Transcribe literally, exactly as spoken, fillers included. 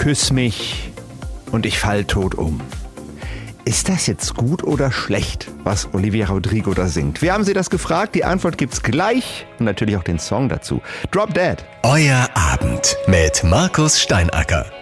Küss mich und ich fall tot um. Ist das jetzt gut oder schlecht, was Olivia Rodrigo da singt? Wir haben sie das gefragt, die Antwort gibt's gleich und natürlich auch den Song dazu. Drop Dead. Euer Abend mit Markus Steinacker.